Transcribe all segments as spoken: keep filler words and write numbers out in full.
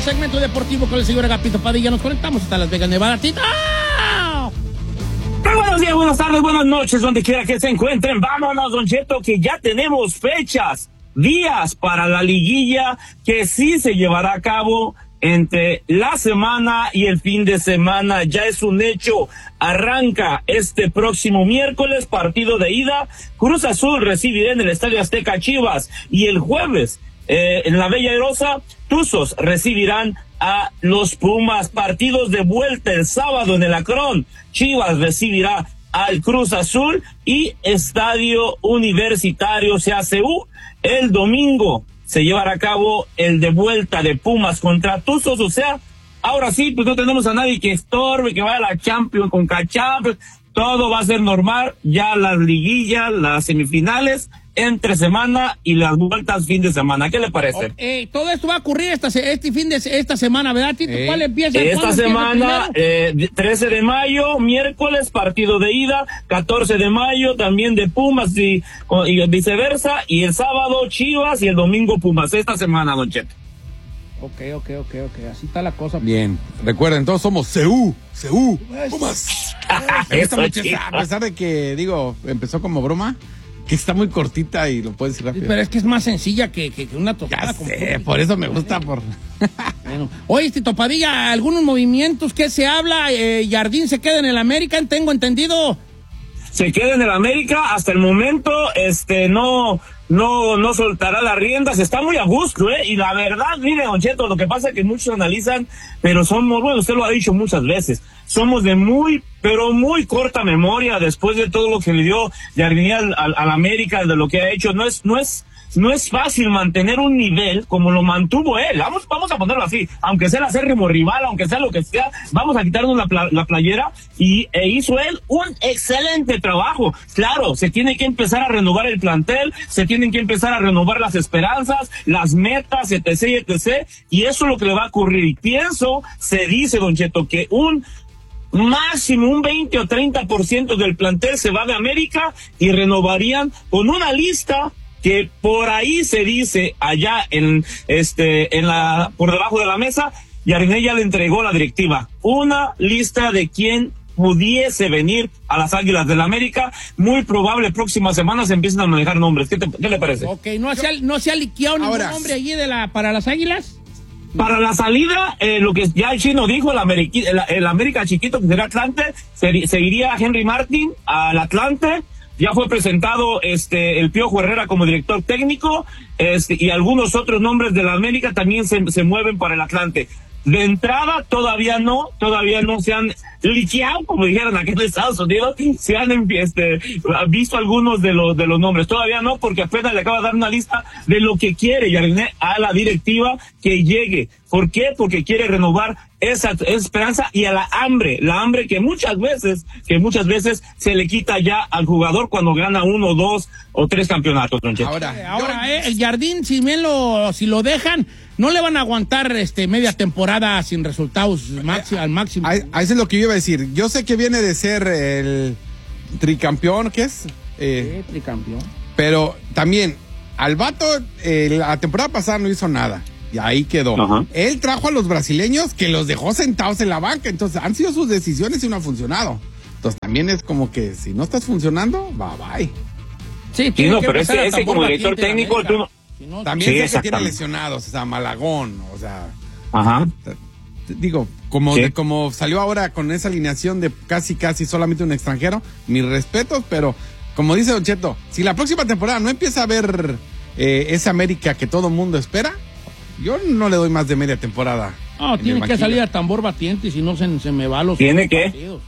segmento deportivo con el señor Agapito Padilla. Nos conectamos hasta Las Vegas, Nevada. ¡Tito! Muy buenos días, buenas tardes, buenas noches, donde quiera que se encuentren. Vámonos, Don Cheto, que ya tenemos fechas, días para la liguilla que sí se llevará a cabo entre la semana y el fin de semana. Ya es un hecho. Arranca este próximo miércoles, partido de ida. Cruz Azul recibirá en el Estadio Azteca Chivas. Y el jueves, eh, en la Bella Airosa, Tuzos recibirán a los Pumas. Partidos de vuelta el sábado en el Akron. Chivas recibirá al Cruz Azul y Estadio Universitario, o sea, C U. El domingo se llevará a cabo el de vuelta de Pumas contra Tuzos, o sea, ahora sí, pues no tenemos a nadie que estorbe, que vaya a la Champions con Champions, todo va a ser normal, ya las liguillas, las semifinales, entre semana y las vueltas fin de semana. ¿Qué le parece? Oh, eh, todo esto va a ocurrir esta, este fin de esta semana, ¿verdad, Tito? Eh, ¿Cuál empieza? Esta semana, eh, trece de mayo, miércoles, partido de ida, catorce de mayo, también de Pumas y, y viceversa, y el sábado Chivas y el domingo Pumas. Esta semana, Don Cheto. Ok, ok, ok, ok, así está la cosa. Bien, recuerden, todos somos C U, C U, Pumas. Esta muchacha, a pesar de que, digo, empezó como broma, que está muy cortita y lo puedes decir rápido. Sí, pero es que es más sencilla que, que, que una tocada. Ya sé, por eso me gusta. por. Bueno. Oye, Tito Padilla, algunos movimientos que se habla, eh, Jardín se queda en el American, tengo entendido. Se queda en el América, hasta el momento, este, no, no, no soltará las riendas, está muy a gusto, eh, y la verdad, mire, Don Cheto, lo que pasa es que muchos analizan, pero somos, bueno, usted lo ha dicho muchas veces, somos de muy, pero muy corta memoria después de todo lo que le dio Jardín al, al, al América, de lo que ha hecho, no es, no es, no es fácil mantener un nivel como lo mantuvo él. Vamos, vamos a ponerlo así, aunque sea el acérrimo rival, aunque sea lo que sea, vamos a quitarnos la, pla- la playera y e hizo él un excelente trabajo. Claro, se tiene que empezar a renovar el plantel, se tienen que empezar a renovar las esperanzas, las metas, etc, etc, y eso es lo que le va a ocurrir. Y pienso, se dice, Don Cheto, que un máximo un veinte o treinta por ciento del plantel se va de América y renovarían con una lista que por ahí se dice allá en este en la por debajo de la mesa, y Jardín ya le entregó la directiva una lista de quién pudiese venir a las Águilas del América. Muy probable próximas semanas se empiecen a manejar nombres. ¿Qué, te, qué le parece? Ok, no se ha, no se ha liqueado ningún Ahora, nombre allí de la para las Águilas. Para la salida, eh, lo que ya el chino dijo, el, Ameriqui, el, el América chiquito, que será Atlante, se, se iría a Henry Martin al Atlante. Ya fue presentado este el Piojo Herrera como director técnico, este, y algunos otros nombres de la América también se, se mueven para el Atlante. De entrada todavía no, todavía no se han liqueado, como dijeron aquí en Estados Unidos, se han este, visto algunos de los de los nombres, todavía no, porque apenas le acaba de dar una lista de lo que quiere Jardine a la directiva que llegue. ¿Por qué? Porque quiere renovar esa, esa esperanza y a la hambre, la hambre que muchas veces, que muchas veces se le quita ya al jugador cuando gana uno, dos o tres campeonatos. Ahora, eh, ahora yo... eh, el Jardín, si bien lo, si lo dejan, no le van a aguantar este media temporada sin resultados máximo, al máximo. A, a eso es lo que yo iba a decir. Yo sé que viene de ser el tricampeón, ¿qué es? Eh, sí, tricampeón. Pero también, al vato, eh, la temporada pasada no hizo nada. Y ahí quedó. Uh-huh. Él trajo a los brasileños que los dejó sentados en la banca. Entonces, han sido sus decisiones y no ha funcionado. Entonces, también es como que si no estás funcionando, bye bye. Sí, sí no, pero ese, ese como director técnico, tú no... Si no, también sí, sé que tiene lesionados, o sea, Malagón, o sea... Ajá. Digo, como, de, como salió ahora con esa alineación de casi, casi solamente un extranjero, mis respetos, pero como dice Don Cheto, si la próxima temporada no empieza a ver eh, esa América que todo mundo espera, yo no le doy más de media temporada. No, tiene que salir a tambor batiente y si no se, se me va los ¿Tiene que? Partidos.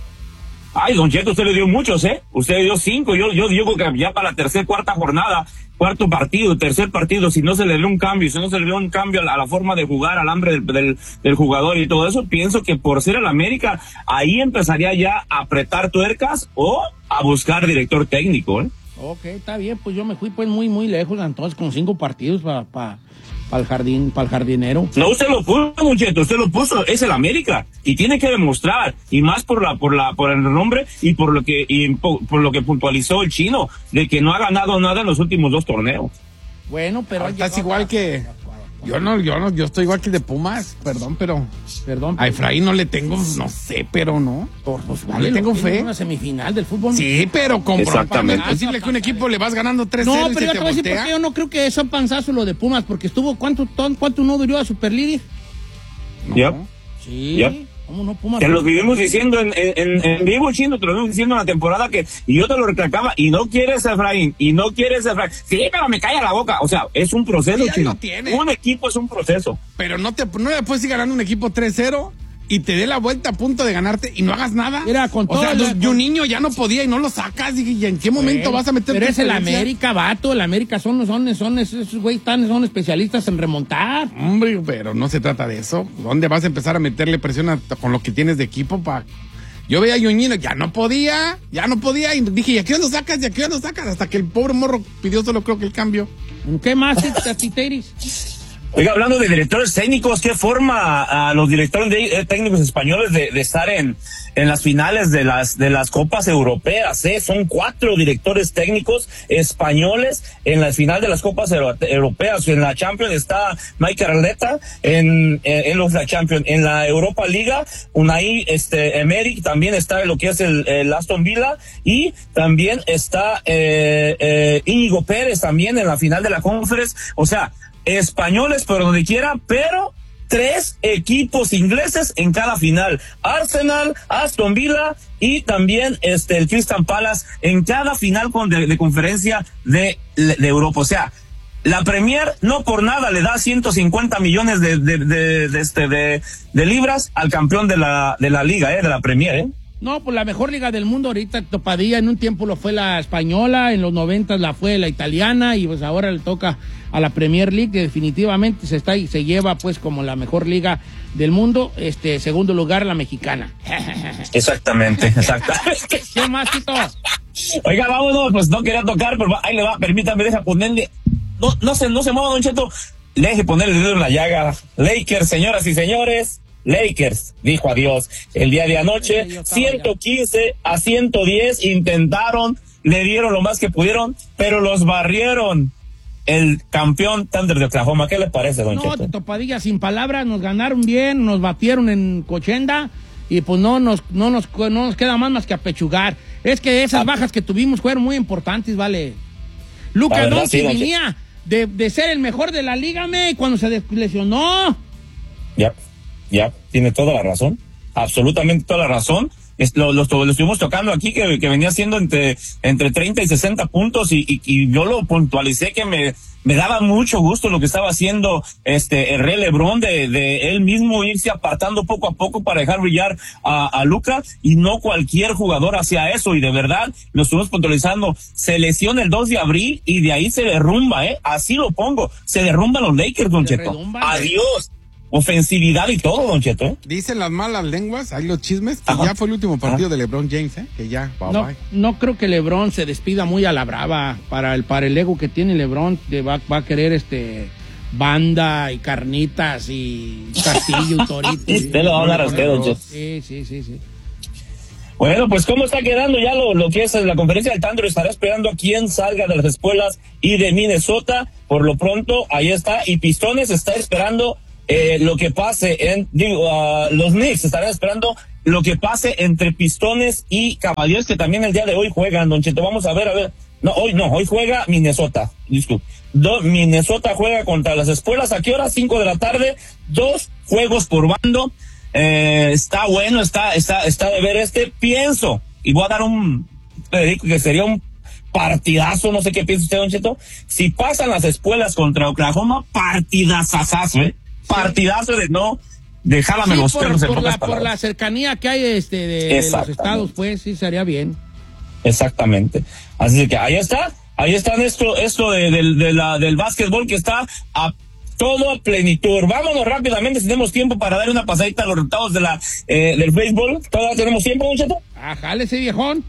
Ay, Don Cheto, usted le dio muchos, ¿eh? Usted le dio cinco, yo, yo digo que ya para la tercera, cuarta jornada, cuarto partido, tercer partido, si no se le dio un cambio, si no se le dio un cambio a la, a la forma de jugar, al hambre del, del, del jugador y todo eso, pienso que por ser el América, ahí empezaría ya a apretar tuercas o a buscar director técnico, ¿eh? Ok, está bien, pues yo me fui pues muy, muy lejos, entonces con cinco partidos para... Pa... Para el jardín, para el jardinero. No, usted lo puso, Mucheto, usted lo puso, es el América y tiene que demostrar, y más por la, por la, por el nombre y por lo que, y por, por lo que puntualizó el chino, de que no ha ganado nada en los últimos dos torneos. Bueno, pero estás igual que, Yo no, yo no, yo estoy igual que el de Pumas, perdón, pero... Perdón. A Efraín no le tengo, no sé, pero no. Por, pues, vale, le tengo fe. Una semifinal del fútbol. Sí, pero con Exactamente. Es posible que un equipo le vas ganando tres cero No, y pero se yo te te voy a decir voltea. porque yo no creo que eso panzazo lo de Pumas, porque estuvo, ¿cuánto, cuánto no duró a Superlíder? No. Yep. Sí. Yep. ¿Cómo no, Pumas? Te lo vivimos diciendo en, en, en vivo, Chino, te lo vivimos diciendo en la temporada que, y yo te lo recalcaba, y no quieres a Efraín, y no quieres a Efraín. Sí, pero me calla la boca. O sea, es un proceso, Sí, Chino. lo tiene. Un equipo es un proceso. Pero no te no le puedes ir ganando un equipo tres cero y te dé la vuelta a punto de ganarte y no hagas nada. Mira, con o todo sea, la- yo un niño ya no podía y no lo sacas. Dije, ¿y en qué momento Bueno, vas a meter Pero tu es el experiencia? América, vato. El América son, son, son, esos güey están, son especialistas en remontar. Hombre, pero no se trata de eso. ¿Dónde vas a empezar a meterle presión a- con lo que tienes de equipo? Pa? Yo veía a Yuñino, ya no podía, ya no podía. Y dije, ¿y a qué hora lo sacas? ¿Y a qué hora lo sacas? Hasta que el pobre morro pidió solo creo que el cambio. ¿Qué más, Titeris? Oiga, hablando de directores técnicos, ¿qué forma a los directores de, eh, técnicos españoles de, de estar en, en las finales de las, de las copas europeas? ¿eh? Son cuatro directores técnicos españoles en la final de las copas euro, europeas. En la Champions está Mike Arteta, en, en, en los la Champions, en la Europa Liga, Unai este, Emery, también está en lo que es el, el Aston Villa, y también está eh, eh, Íñigo Pérez también en la final de la Conference. O sea, españoles por donde quiera, pero tres equipos ingleses en cada final. Arsenal, Aston Villa y también este el Crystal Palace en cada final con de, de conferencia de, de Europa. O sea, la Premier no por nada le da ciento cincuenta millones de, de, de, de, este, de, de libras al campeón de la, de la liga, eh, de la Premier, eh. No, pues la mejor liga del mundo ahorita, Topadilla, en un tiempo lo fue la española, en los noventas la fue la italiana, y pues ahora le toca a la Premier League, que definitivamente se está y se lleva pues como la mejor liga del mundo. Este, segundo lugar, la mexicana. Exactamente, exactamente. ¿Qué más, Tito? Oiga, vámonos, pues no quería tocar, pero ahí le va, permítame, deja ponerle, no, no se, no se mueva, Don Cheto, deje ponerle el dedo en la llaga. Lakers, señoras y señores, Lakers dijo adiós el día de anoche, ciento quince a ciento diez intentaron, le dieron lo más que pudieron, pero los barrieron. El campeón Thunder de Oklahoma, ¿qué le parece, Don No, Cheto? Topadilla, sin palabras, nos ganaron bien, nos batieron en Cochenda, y pues no nos, no nos, no nos queda más más que apechugar. Es que esas Ah. bajas que tuvimos fueron muy importantes, vale. Luka La verdad, Doncic sí, Don venía de, de ser el mejor de la liga, me, cuando se des- lesionó. Ya, ya, tiene toda la razón, absolutamente toda la razón. Es, lo, lo, lo estuvimos tocando aquí, que, que venía siendo entre, entre treinta y sesenta puntos, y, y, y yo lo puntualicé que me, me daba mucho gusto lo que estaba haciendo este el Rey LeBron, de, de él mismo irse apartando poco a poco para dejar brillar a, a Luka, y no cualquier jugador hacía eso, y de verdad lo estuvimos puntualizando. Se lesiona el dos de abril y de ahí se derrumba, eh, así lo pongo, se derrumban los Lakers, Don Se Cheto. redumban. Adiós. Ofensividad y todo, Don Cheto, ¿eh? Dicen las malas lenguas, hay los chismes, que Ajá. ya fue el último partido de LeBron James, ¿eh? Que ya, bye No, bye. no creo que LeBron se despida muy a la brava. Para el, para el ego que tiene LeBron, que va, va a querer este banda y carnitas y castillo y torito. Usted lo va a dar a usted, Don Cheto. Sí, sí, sí, sí. Bueno, pues cómo está quedando ya lo, lo que es la conferencia del Thunder. Estará esperando a quien salga de las escuelas y de Minnesota. Por lo pronto, ahí está. Y Pistones está esperando eh, lo que pase en, digo, uh, los Knicks estarán esperando lo que pase entre Pistones y Cavaliers, que también el día de hoy juegan, Don Cheto. Vamos a ver, a ver. No, hoy no, hoy juega Minnesota. Disculpe. Do, Minnesota juega contra las escuelas. ¿A qué hora? Cinco de la tarde. Dos juegos por bando. Eh, está bueno, está, está, está de ver este. Pienso, y voy a dar un, le digo que sería un partidazo, no sé qué piensa usted, Don Cheto. Si pasan las escuelas contra Oklahoma, partidazazazo, ¿eh? Partidazo de no dejarme Sí, los por, perros en por, pocas la, por palabras. la cercanía que hay este de, de los Exactamente. estados, pues sí sería bien. Exactamente. Así que ahí está, ahí está esto, esto de, de, de la, del básquetbol que está a todo a plenitud. Vámonos rápidamente, si tenemos tiempo, para dar una pasadita a los resultados de la, eh, del béisbol. ¿Todavía tenemos tiempo, Don Cheto? Ah, jálese, viejón.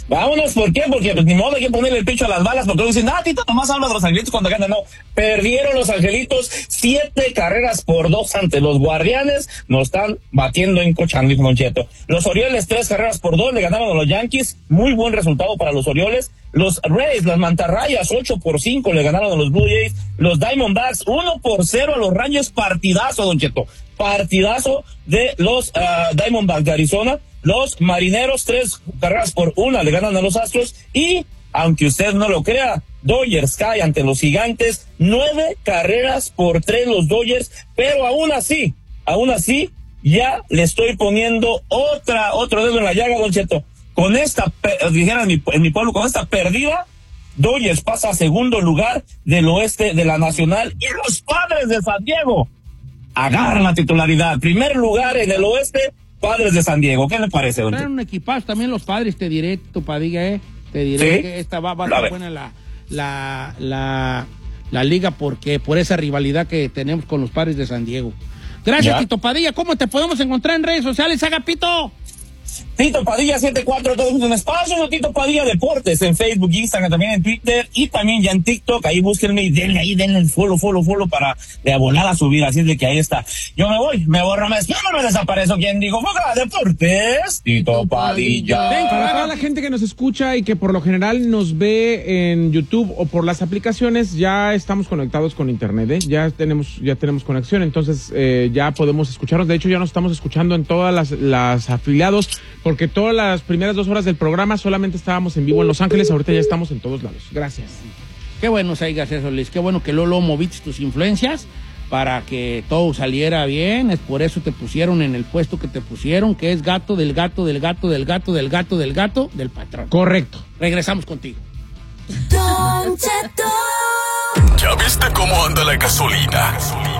Vámonos, ¿por qué? Porque pues, ni modo hay que ponerle el pecho a las balas, porque luego dicen, ah, Tito, nomás habla de los Angelitos cuando ganan. No, perdieron los Angelitos siete carreras por dos ante los Guardianes, nos están batiendo en cochando, dijo Don Cheto. Los Orioles, tres carreras por dos, le ganaron a los Yankees, muy buen resultado para los Orioles. Los Rays, las Mantarrayas, ocho por cinco, le ganaron a los Blue Jays. Los Diamondbacks, uno por cero a los Rangers, partidazo, Don Cheto, partidazo de los uh, Diamondbacks de Arizona. Los Marineros, tres carreras por una, le ganan a los Astros. Y, aunque usted no lo crea, Dodgers cae ante los Gigantes, nueve carreras por tres los Dodgers, pero aún así, aún así, ya le estoy poniendo otra, otro dedo en la llaga, Don Cheto. Con esta, dijeran en mi, en mi pueblo, con esta perdida, Dodgers pasa a segundo lugar del oeste de la Nacional y los Padres de San Diego agarran la titularidad. Primer lugar en el oeste, Padres de San Diego. ¿Qué le parece, Don Cheto? Un equipazo también los Padres, te diré, tu Padilla, eh. Te diré ¿Sí? que esta va, va a ser buena la, la, la, la liga porque por esa rivalidad que tenemos con los Padres de San Diego. Gracias, ¿Ya? Tito Padilla. ¿Cómo te podemos encontrar en redes sociales, Agapito? Tito Padilla setenta y cuatro, todos en espacio, Tito Padilla Deportes en Facebook, Instagram, también en Twitter y también ya en TikTok. Ahí búsquenme y denle ahí, denle el follow, follow, follow para de volada subir. Así es de que ahí está. Yo me voy, me borro, me esquivo, me desaparezco. ¿Quién digo? Foca Deportes, Tito Padilla. Para toda la gente que nos escucha y que por lo general nos ve en YouTube o por las aplicaciones, ya estamos conectados con internet, ¿eh? Ya tenemos, ya tenemos conexión, entonces eh, ya podemos escucharnos. De hecho, ya nos estamos escuchando en todas las, las afiliados. Porque todas las primeras dos horas del programa solamente estábamos en vivo en Los Ángeles, ahorita ya estamos en todos lados. Gracias. Qué bueno, Saigas, eso, Liz. Qué bueno que Lolo moviste tus influencias para que todo saliera bien. Es por eso te pusieron en el puesto que te pusieron, que es gato del gato del gato del gato del gato del gato del patrón. Correcto. Regresamos contigo. Don Cheto. ¿Ya viste cómo anda la gasolina?